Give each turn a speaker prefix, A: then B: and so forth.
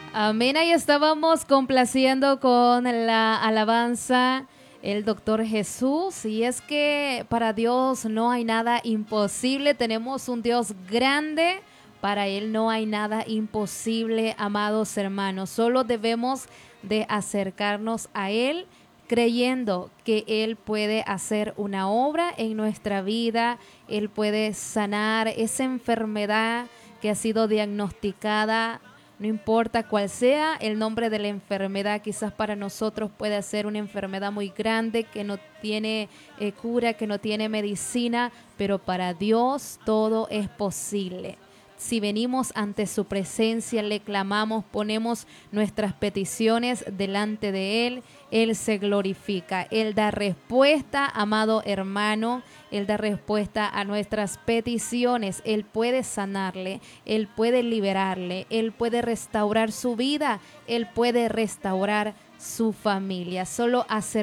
A: Amén, ahí estábamos complaciendo con la alabanza el doctor Jesús. Y es que para Dios no hay nada imposible, tenemos un Dios grande, para Él no hay nada imposible, amados hermanos. Solo debemos de acercarnos a Él creyendo que Él puede hacer una obra en nuestra vida, Él puede sanar esa enfermedad que ha sido diagnosticada. No importa cuál sea el nombre de la enfermedad, quizás para nosotros puede ser una enfermedad muy grande que no tiene cura, que no tiene medicina, pero para Dios todo es posible. Si venimos ante su presencia, le clamamos, ponemos nuestras peticiones delante de Él, Él se glorifica, Él da respuesta, amado hermano, Él da respuesta a nuestras peticiones, Él puede sanarle, Él puede liberarle, Él puede restaurar su vida, Él puede restaurar su familia. Solo hacer